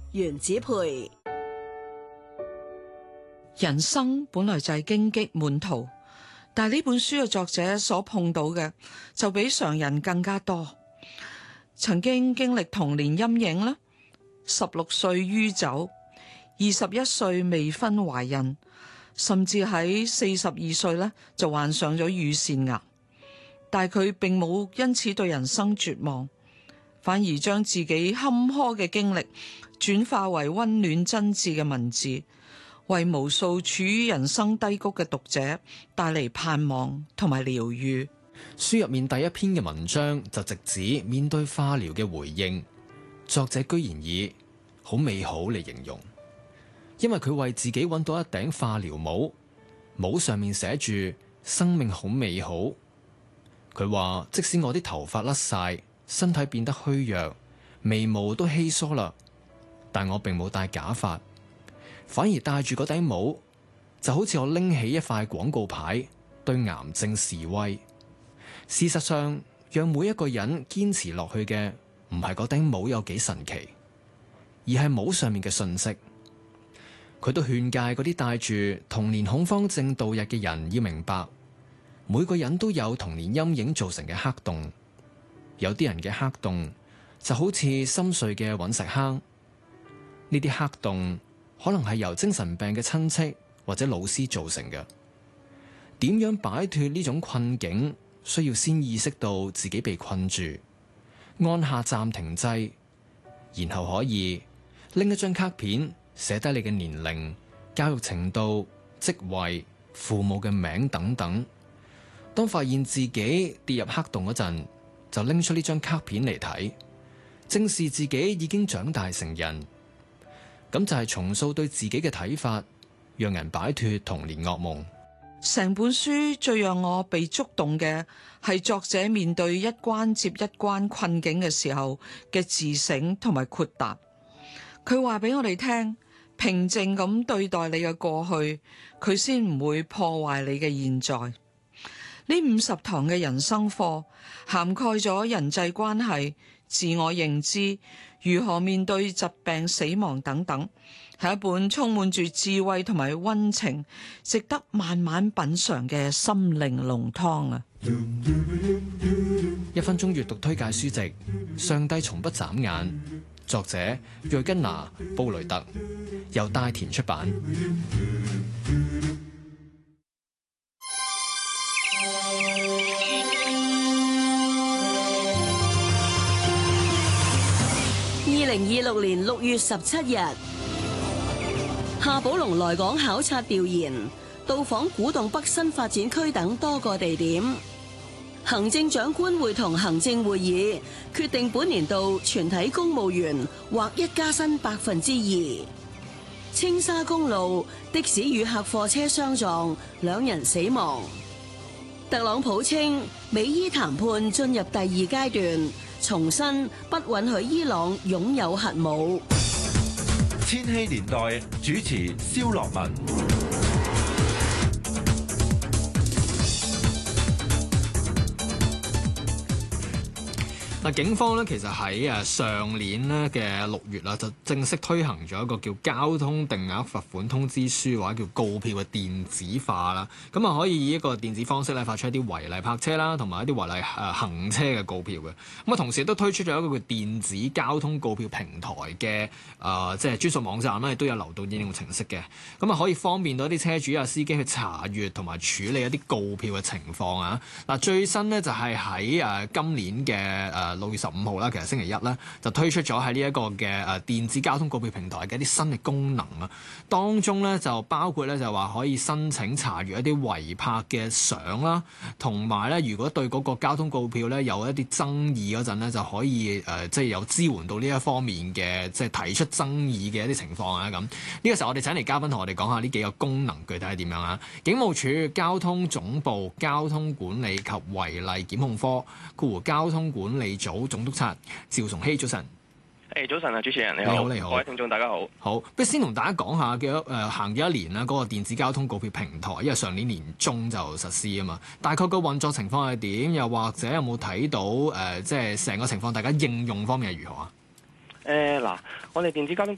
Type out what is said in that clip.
袁子培。 人生本來就係荊棘滿途，但係呢本書嘅作者所碰到嘅就比常人更加多。曾經經歷童年陰影啦，16歲酗酒，21歲未婚懷孕，甚至喺42歲咧就患上咗乳腺癌。但係佢並冇因此對人生絕望，反而將自己坎坷嘅經歷轉化為溫暖真摯嘅文字，為無數處於人生低谷嘅讀者帶嚟盼望同埋療癒。 書入面第一篇嘅文章就直指面對化療嘅回應，作者居然以好美好嚟形容，因為佢為自己揾到一頂化療帽，帽上面寫住生命好美好。佢話即使我啲頭髮甩晒，身體變得虛弱，眉毛都稀疏啦，但我並冇戴假髮，反而戴住嗰頂帽，就好似我拎起一塊廣告牌對癌症示威。事實上，讓每一個人堅持落去嘅唔係嗰頂帽有幾神奇，而係帽上面嘅信息。佢都勸誡嗰啲帶住童年恐慌症度日嘅人要明白，每個人都有童年陰影造成嘅黑洞，有啲人嘅黑洞就好似深邃嘅隕石坑。呢啲黑洞可能係由精神病嘅親戚或者老師造成嘅。點樣擺脫呢種困境，需要先意識到自己被困住，按下暫停掣，然後可以拎一張卡片寫低你嘅年齡、教育程度、職位、父母嘅名等等。當發現自己跌入黑洞嗰陣，就拎出呢張卡片嚟睇，正視自己已經長大成人，咁就係重塑對自己嘅睇法，讓人擺脫童年噩夢。 成本書最讓我被觸動嘅係作者面對一關接一關困境嘅時候嘅自省同埋豁達。佢話俾我哋聽，平靜咁對待你嘅過去，佢先唔會破壞你嘅現在。呢50堂嘅人生課涵蓋咗人際關係、自我認知、如何面對疾病、死亡等等，係一本充滿住智慧同埋溫情，值得慢慢品嘗嘅心靈濃湯啊 ！1分鐘閱讀推介書籍《上帝從不眨眼》，作者瑞根娜·布雷特，由大田出版。 2026年6月17日，夏寶龍來港考察調研，到訪古洞北新發展區等多個地點。行政長官會同行政會議決定本年度全體公務員劃一加薪2%。青沙公路的士與客貨車相撞，2人死亡。特朗普稱美伊談判進入第2階段，重申不允許伊朗擁有核武。 千禧年代主持蕭樂文。 警方咧其實喺上年咧嘅6月啦，就正式推行咗一個叫交通定額罰款通知書或者叫告票嘅電子化啦。咁啊可以以一個電子方式咧發出一啲違例泊車啦，同埋一啲違例行車嘅告票嘅。咁啊同時都推出咗一個叫電子交通告票平台嘅即係專屬網站咧，都有流動應用程式嘅。咁啊可以方便到一啲車主啊司機去查閱同埋處理一啲告票嘅情況啊。嗱最新呢，就係喺今年嘅6月15號啦，其實星期一咧就推出咗喺呢一個嘅電子交通告票平台嘅一啲新嘅功能啊，當中咧就包括咧就話可以申請查閱一啲違泊嘅相啦，同埋咧如果對嗰個交通告票咧有一啲爭議嗰陣咧，就可以即係有支援到呢一方面嘅即係提出爭議嘅一啲情況啊咁。呢個時候我哋請嚟嘉賓同我哋講下呢幾個功能具體係點樣啊？警務處交通總部交通管理及違例檢控科交通管理組總督察趙崇禧，早晨。 早晨啊，主持人你好，你好，各位聽眾大家好。 好，不如先同大家講下嘅行咗1年啦，嗰個電子交通告票平台，因為上年年中就實施啊嘛，大概個運作情況係點？又或者有冇睇到即係成個情況，大家應用方面係如何啊？ 嗱，我哋電子交通